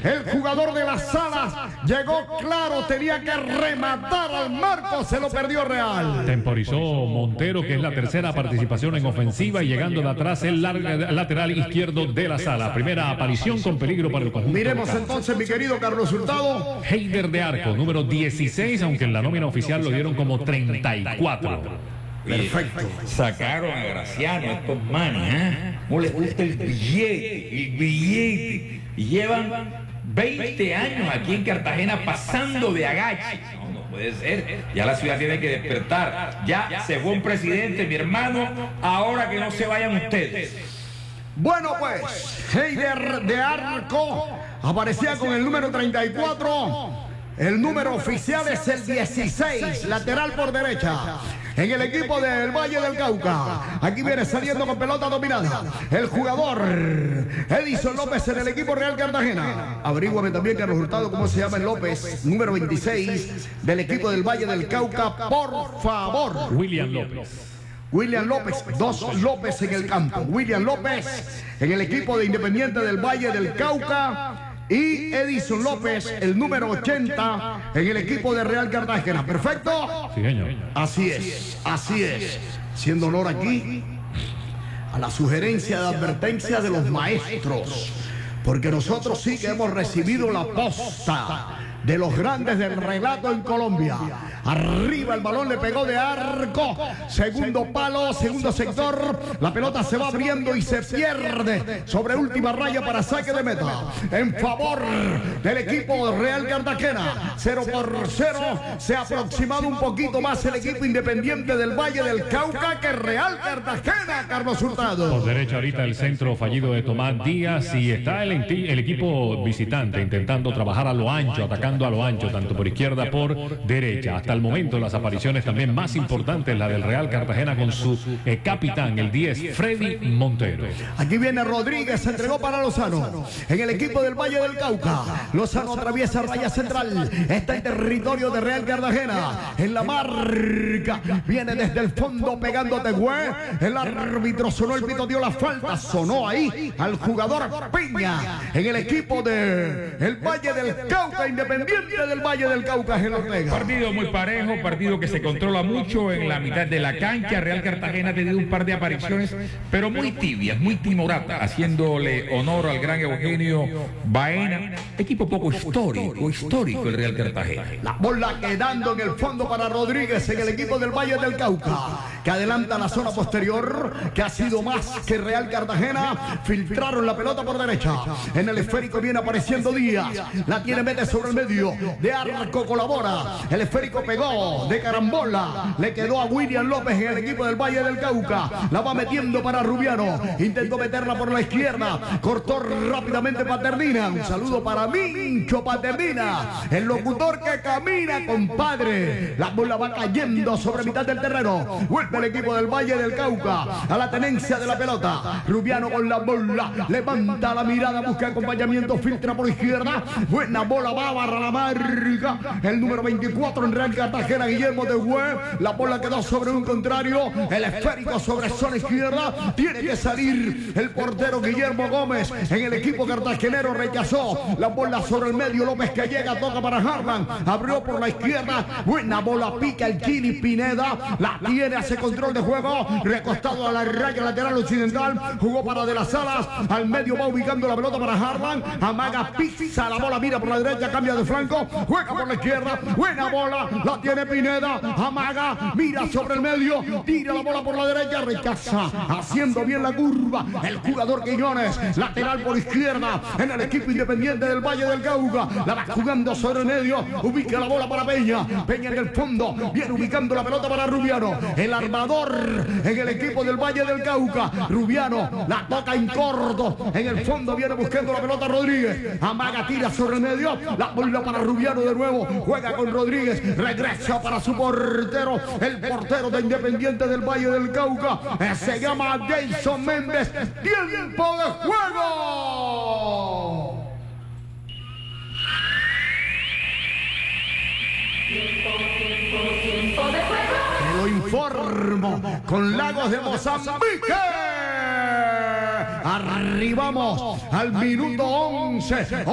El jugador de las Salas llegó claro, tenía que rematar al marco, se lo perdió Real. Temporizó Montero, que es la tercera participación en ofensiva, y llegando de atrás el lateral izquierdo de la Sala. Primera aparición con peligro para el conjunto. Miremos entonces, mi querido Carlos Hurtado. Heider de arco, número 16, aunque en la nómina oficial lo dieron como 34. Perfecto. Sacaron a Graciano estos manes, ¿eh? ¿Cómo les gusta el billete? El billete. Y llevan 20 años aquí en Cartagena pasando de agache. No puede ser. Ya la ciudad tiene que despertar. Ya se fue un presidente, mi hermano. Ahora que no se vayan ustedes. Bueno, pues, Heider de arco aparecía con el número 34. El número oficial es el 16, lateral por derecha. En el equipo del Valle del Cauca. Aquí viene saliendo con pelota dominada el jugador Edison López en el equipo Real Cartagena. Averíguame también, Carlos Hurtado, cómo se llama el López, número 26 del equipo del Valle del Cauca, por favor. William López. William López, dos López en el campo. William López en el equipo de Independiente del Valle del Cauca. Y Edison López, el número 80, en el equipo de Real Cartagena. ¿Perfecto? Sí, señor. Así es, así es. Siendo honor aquí a la sugerencia de advertencia de los maestros. Porque nosotros sí que hemos recibido la posta de los grandes del relato en Colombia. Arriba el balón le pegó de arco. Segundo palo, segundo sector. La pelota se va abriendo y se pierde sobre última raya para saque de meta. En favor del equipo Real Cartagena. 0-0. Se ha aproximado un poquito más el equipo Independiente del Valle del Cauca que Real Cartagena, Carlos Hurtado. Por derecha ahorita el centro fallido de Tomás Díaz, y está el equipo visitante intentando trabajar a lo ancho, atacando a lo ancho, tanto por izquierda por derecha. Hasta el momento las apariciones también más importantes, la del Real Cartagena con su capitán, el 10, Freddy Montero. Aquí viene Rodríguez, se entregó para Lozano. En el equipo del Valle del Cauca, Lozano atraviesa raya central, está en territorio de Real Cartagena. En la marca, viene desde el fondo pegándote, güey. El árbitro sonó el pito, dio la falta, sonó ahí al jugador Peña. En el equipo de el Valle del Cauca, Independiente del Valle del Cauca, el Ortega. Partido muy parejo, partido que se controla mucho en la mitad de la cancha. Real Cartagena ha tenido un par de apariciones, pero muy tibias, muy timoratas, haciéndole honor al gran Eugenio Baena. Equipo poco histórico el Real Cartagena. La bola quedando en el fondo para Rodríguez en el equipo del Valle del Cauca, que adelanta la zona posterior, que ha sido más que Real Cartagena. Filtraron la pelota por derecha. En el esférico viene apareciendo Díaz. La tiene, mete sobre el medio. De arco colabora. El esférico pegó de carambola. Le quedó a William López en el equipo del Valle del Cauca. La va metiendo para Rubiano. Intentó meterla por la izquierda. Cortó rápidamente Paternina. Un saludo para Mincho Paternina, el locutor que camina, compadre. La bola va cayendo sobre mitad del terreno. Vuelve el equipo del Valle del Cauca a la tenencia de la pelota. Rubiano con la bola. Levanta la mirada, busca acompañamiento, filtra por izquierda. Buena bola, va barra la marca. El número 24 en Real Cartagena, Guillermo de Hue. La bola quedó sobre un contrario. El esférico sobre zona izquierda. Tiene que salir el portero Guillermo Gómez. En el equipo cartagenero rechazó la bola sobre el medio. López que llega, toca para Harlan. Abrió por la izquierda. Buena bola, pica el Kini Pineda. La tiene, hace control de juego. Recostado a la raya lateral occidental. Jugó para De las Salas. Al medio va ubicando la pelota para Harlan. Amaga, pisa la bola, mira por la derecha, cambia de flanco. Juega por la izquierda. Buena bola, la tiene Pineda. Amaga, mira sobre el medio. Tira la bola por la derecha, rechaza. Haciendo bien la curva. El jugador Quiñones, lateral por izquierda. En el equipo Independiente del Valle del Cauca. La va jugando sobre el medio. Ubica la bola para Peña. Peña en el fondo. Viene ubicando la pelota para Rubiano. El armador en el equipo del Valle del Cauca. Rubiano la toca en corto. En el fondo viene buscando la pelota Rodríguez. Amaga, tira sobre el medio. La bola para Rubiano de nuevo. Juega con Rodríguez. Regresa para su portero. El portero de Independiente del Valle del Cauca. Se llama Jason Méndez. ¡Tiempo de juego! Tiempo de juego. Te lo informo con Lagos de Mozambique. Arribamos al minuto 11.